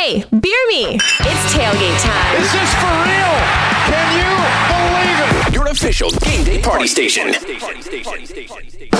Hey, beer me! It's tailgate time. Is this for real? Can you believe it? Your official game day party station.